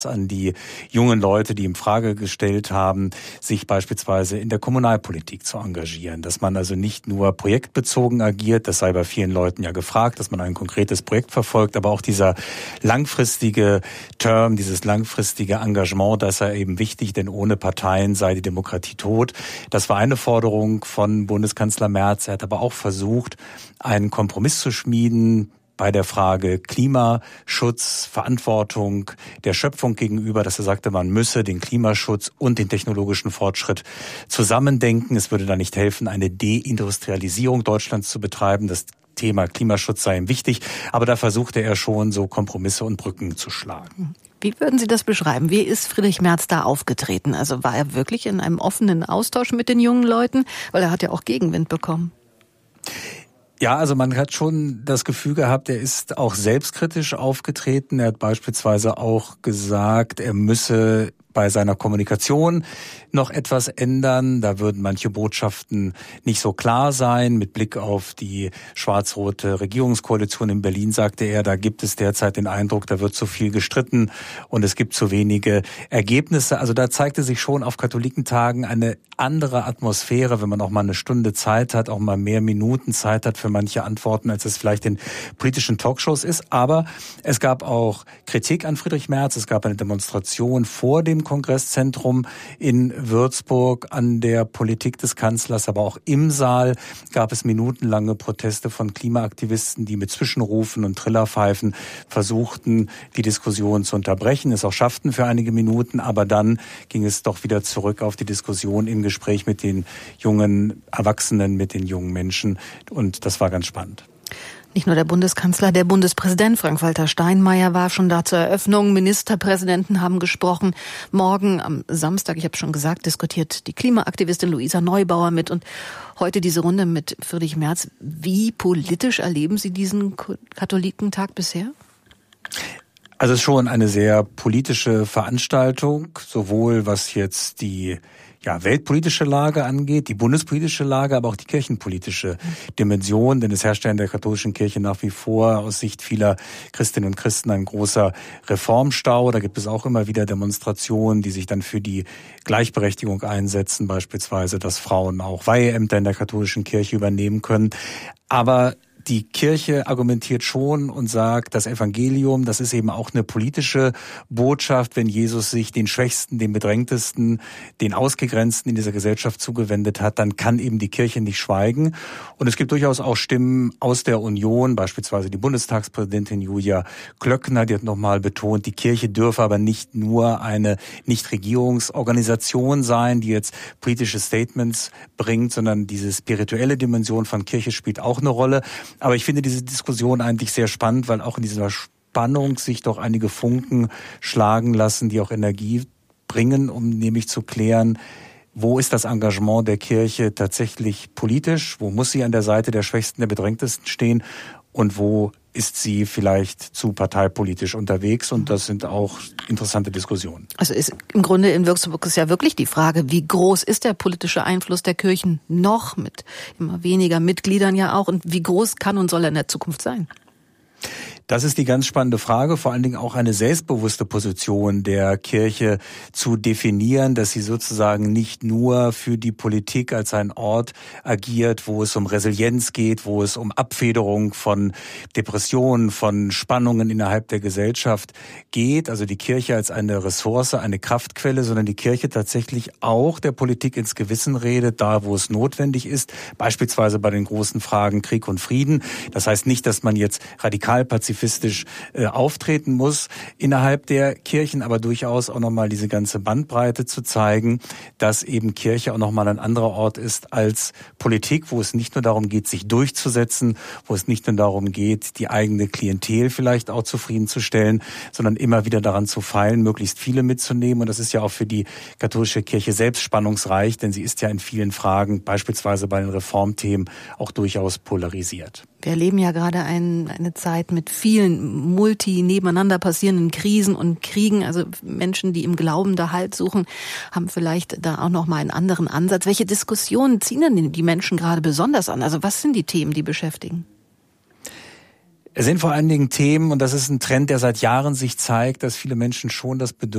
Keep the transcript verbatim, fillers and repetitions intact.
an die jungen Leute, die in Frage gestellt haben, sich beispielsweise in der Kommunalpolitik zu engagieren. Dass man also nicht nur projektbezogen agiert, das sei bei vielen Leuten ja gefragt, dass man ein konkretes Projekt verfolgt, aber auch dieser langfristige Term, dieses langfristige Engagement, das sei eben wichtig, denn ohne Parteien sei die Demokratie tot. Das war eine Forderung von Bundeskanzler Merz. Er hat aber auch versucht, einen Kompromiss zu schmieden, bei der Frage Klimaschutz, Verantwortung der Schöpfung gegenüber, dass er sagte, man müsse den Klimaschutz und den technologischen Fortschritt zusammendenken. Es würde da nicht helfen, eine Deindustrialisierung Deutschlands zu betreiben. Das Thema Klimaschutz sei ihm wichtig, aber da versuchte er schon, so Kompromisse und Brücken zu schlagen. Wie würden Sie das beschreiben? Wie ist Friedrich Merz da aufgetreten? Also war er wirklich in einem offenen Austausch mit den jungen Leuten? Weil er hat ja auch Gegenwind bekommen. Ja, also man hat schon das Gefühl gehabt, er ist auch selbstkritisch aufgetreten. Er hat beispielsweise auch gesagt, er müsse bei seiner Kommunikation noch etwas ändern. Da würden manche Botschaften nicht so klar sein. Mit Blick auf die schwarz-rote Regierungskoalition in Berlin sagte er, da gibt es derzeit den Eindruck, da wird zu viel gestritten und es gibt zu wenige Ergebnisse. Also da zeigte sich schon auf Katholikentagen eine andere Atmosphäre, wenn man auch mal eine Stunde Zeit hat, auch mal mehr Minuten Zeit hat für manche Antworten, als es vielleicht in politischen Talkshows ist. Aber es gab auch Kritik an Friedrich Merz. Es gab eine Demonstration vor dem Kongresszentrum in Würzburg an der Politik des Kanzlers, aber auch im Saal gab es minutenlange Proteste von Klimaaktivisten, die mit Zwischenrufen und Trillerpfeifen versuchten, die Diskussion zu unterbrechen, es auch schafften für einige Minuten, aber dann ging es doch wieder zurück auf die Diskussion im Gespräch mit den jungen Erwachsenen, mit den jungen Menschen, und das war ganz spannend. Nicht nur der Bundeskanzler, der Bundespräsident Frank-Walter Steinmeier war schon da zur Eröffnung. Ministerpräsidenten haben gesprochen. Morgen am Samstag, ich habe schon gesagt, diskutiert die Klimaaktivistin Luisa Neubauer mit. Und heute diese Runde mit Friedrich Merz. Wie politisch erleben Sie diesen Katholikentag bisher? Also es ist schon eine sehr politische Veranstaltung, sowohl was jetzt die ja, weltpolitische Lage angeht, die bundespolitische Lage, aber auch die kirchenpolitische Dimension. Denn es herrscht ja in der katholischen Kirche nach wie vor aus Sicht vieler Christinnen und Christen ein großer Reformstau. Da gibt es auch immer wieder Demonstrationen, die sich dann für die Gleichberechtigung einsetzen, beispielsweise, dass Frauen auch Weiheämter in der katholischen Kirche übernehmen können. Aber die Kirche argumentiert schon und sagt, das Evangelium, das ist eben auch eine politische Botschaft. Wenn Jesus sich den Schwächsten, den Bedrängtesten, den Ausgegrenzten in dieser Gesellschaft zugewendet hat, dann kann eben die Kirche nicht schweigen. Und es gibt durchaus auch Stimmen aus der Union, beispielsweise die Bundestagspräsidentin Julia Klöckner, die hat nochmal betont, die Kirche dürfe aber nicht nur eine Nichtregierungsorganisation sein, die jetzt politische Statements bringt, sondern diese spirituelle Dimension von Kirche spielt auch eine Rolle. Aber ich finde diese Diskussion eigentlich sehr spannend, weil auch in dieser Spannung sich doch einige Funken schlagen lassen, die auch Energie bringen, um nämlich zu klären, wo ist das Engagement der Kirche tatsächlich politisch, wo muss sie an der Seite der Schwächsten, der Bedrängtesten stehen und wo ist sie vielleicht zu parteipolitisch unterwegs, und das sind auch interessante Diskussionen. Also ist im Grunde in Würzburg ist ja wirklich die Frage, wie groß ist der politische Einfluss der Kirchen noch mit immer weniger Mitgliedern ja auch, und wie groß kann und soll er in der Zukunft sein? Das ist die ganz spannende Frage, vor allen Dingen auch eine selbstbewusste Position der Kirche zu definieren, dass sie sozusagen nicht nur für die Politik als ein Ort agiert, wo es um Resilienz geht, wo es um Abfederung von Depressionen, von Spannungen innerhalb der Gesellschaft geht, also die Kirche als eine Ressource, eine Kraftquelle, sondern die Kirche tatsächlich auch der Politik ins Gewissen redet, da wo es notwendig ist, beispielsweise bei den großen Fragen Krieg und Frieden. Das heißt nicht, dass man jetzt radikal pazifistisch äh, auftreten muss innerhalb der Kirchen, aber durchaus auch nochmal diese ganze Bandbreite zu zeigen, dass eben Kirche auch nochmal ein anderer Ort ist als Politik, wo es nicht nur darum geht, sich durchzusetzen, wo es nicht nur darum geht, die eigene Klientel vielleicht auch zufriedenzustellen, sondern immer wieder daran zu feilen, möglichst viele mitzunehmen. Und das ist ja auch für die katholische Kirche selbst spannungsreich, denn sie ist ja in vielen Fragen, beispielsweise bei den Reformthemen, auch durchaus polarisiert. Wir erleben ja gerade ein, eine Zeit mit vielen multi nebeneinander passierenden Krisen und Kriegen. Also Menschen, die im Glauben da Halt suchen, haben vielleicht da auch noch mal einen anderen Ansatz. Welche Diskussionen ziehen denn die Menschen gerade besonders an? Also was sind die Themen, die beschäftigen? Es sind vor allen Dingen Themen, und das ist ein Trend, der seit Jahren sich zeigt, dass viele Menschen schon das Bedürfnis